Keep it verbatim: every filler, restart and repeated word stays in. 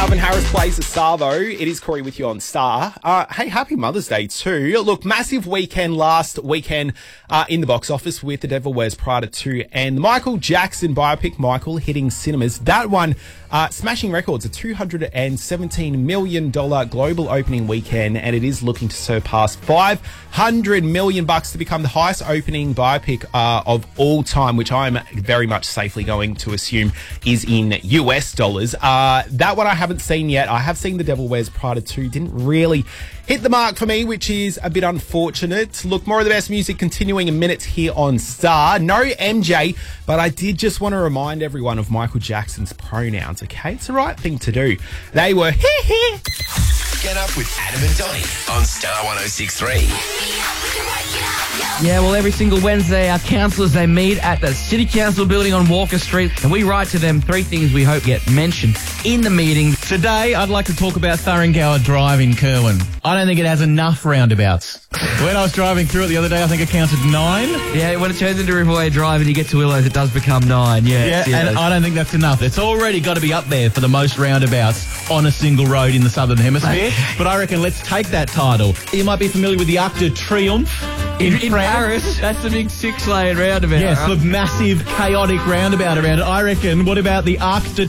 Calvin Harris plays the Star, though. It is Corey with you on Star. Uh, hey, happy Mother's Day too. Look, massive weekend last weekend uh, in the box office with The Devil Wears Prada two and the Michael Jackson biopic Michael hitting cinemas. That one uh, smashing records, a two hundred seventeen million dollars global opening weekend, and it is looking to surpass five hundred million bucks to become the highest opening biopic uh, of all time, which I'm very much safely going to assume is in U S dollars. Uh, that one I haven't seen yet. I have seen The Devil Wears Prada two. Didn't really hit the mark for me, which is a bit unfortunate. Look, more of the best music continuing in minutes here on Star. No M J, but I did just want to remind everyone of Michael Jackson's pronouns, okay? It's the right thing to do. They were hee hee. Get up with Adam and Donnie on Star one oh six point three. Yeah, well, every single Wednesday, our councillors, they meet at the City Council building on Walker Street, and we write to them three things we hope get mentioned in the meeting. Today, I'd like to talk about Thuringower Drive in Kerwin. I don't think it has enough roundabouts. When I was driving through it the other day, I think I counted nine. Yeah, when it turns into Riverway Drive and you get to Willows, it does become nine. Yeah, Yeah, yeah and I don't think that's enough. It's already got to be up there for the most roundabouts on a single road in the Southern Hemisphere. But I reckon let's take that title. You might be familiar with the Arc de Triomphe in, in, in Paris. That's the big six-lane roundabout. Yes, the massive, chaotic roundabout around it. I reckon, what about the Arc de